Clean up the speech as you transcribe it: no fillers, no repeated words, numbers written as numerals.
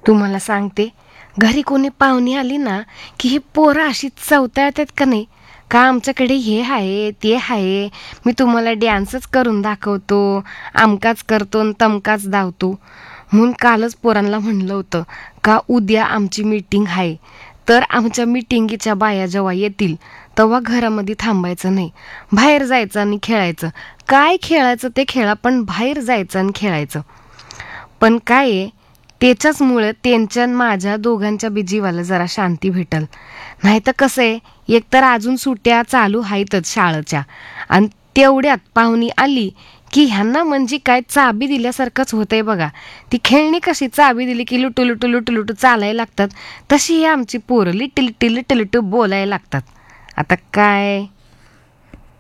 तुम्हाला सांगते, घरी कोणी पाहुणी आली ना की ही पोरं अशी चवताळतात का नाही, का आमच्याकडे हे आहे ते आहे, मी तुम्हाला डान्सच करून दाखवतो, आमकाच करतो आणि तमकाच धावतो. म्हणून कालच पोरांना म्हणलं होतं का उद्या आमची मीटिंग आहे, तर आमच्या मीटिंगीच्या बाया जेव्हा येतील तेव्हा घरामध्ये थांबायचं नाही, बाहेर जायचं आणि खेळायचं. काय खेळायचं ते खेळा, पण बाहेर जायचं आणि खेळायचं. पण काय आहे, त्याच्याचमुळं त्यांच्या आणि माझ्या दोघांच्या बी जीवाला जरा शांती भेटल. नाही तर कसं आहे, एकतर अजून सुट्ट्या चालू आहेतच शाळेच्या, आणि तेवढ्यात पाहुणी आली की ह्यांना म्हणजे काय चाबी दिल्यासारखंच होतंय बघा. ती खेळणी कशी चाबी दिली की लुटू लुटू लुटू लुटू चालायला लागतात, तशी ही आमची पोरं लिट्टी लिट्टी लिट्टी लिट्टी बोलायला लागतात. आता काय